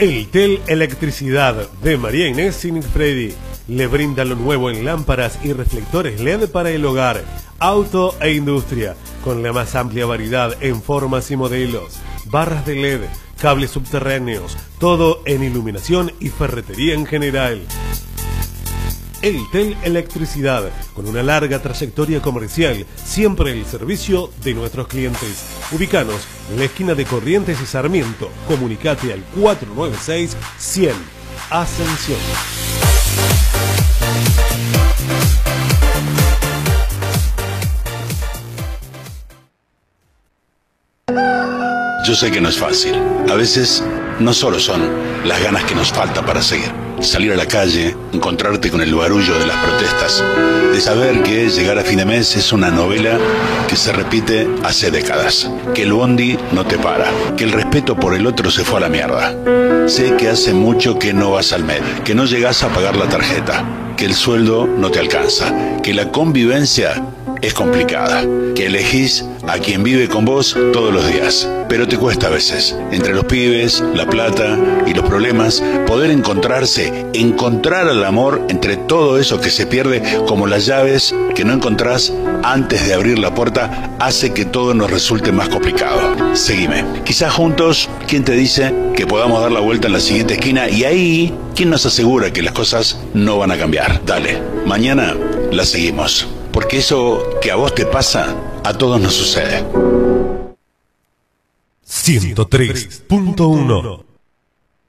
Eltel Electricidad de María Inés Sinigfredi le brinda lo nuevo en lámparas y reflectores LED para el hogar, auto e industria, con la más amplia variedad en formas y modelos, barras de LED, cables subterráneos, todo en iluminación y ferretería en general. Eltel Electricidad, con una larga trayectoria comercial, siempre el servicio de nuestros clientes. Ubícanos en la esquina de Corrientes y Sarmiento. Comunicate al 496-100. Ascensión. Yo sé que no es fácil. A veces no solo son las ganas que nos falta para seguir. Salir a la calle, encontrarte con el barullo de las protestas, de saber que llegar a fin de mes es una novela que se repite hace décadas, que el bondi no te para, que el respeto por el otro se fue a la mierda. Sé que hace mucho que no vas al MED, que no llegás a pagar la tarjeta, que el sueldo no te alcanza, que la convivencia es complicada, que elegís a quien vive con vos todos los días, pero te cuesta a veces, entre los pibes, la plata y los problemas, poder encontrar el amor entre todo eso que se pierde, como las llaves que no encontrás antes de abrir la puerta, hace que todo nos resulte más complicado. Seguime. Quizás juntos, ¿quién te dice que podamos dar la vuelta en la siguiente esquina? Y ahí, ¿quién nos asegura que las cosas no van a cambiar? Dale, mañana la seguimos. Porque eso que a vos te pasa, a todos nos sucede. 103.1